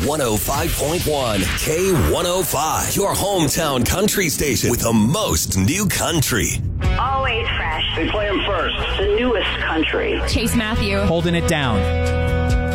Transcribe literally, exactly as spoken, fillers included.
one oh five point one K one oh five, your hometown country station with the most new country. Always fresh. They play them first. The newest country. Chase Matthew. Holding it down.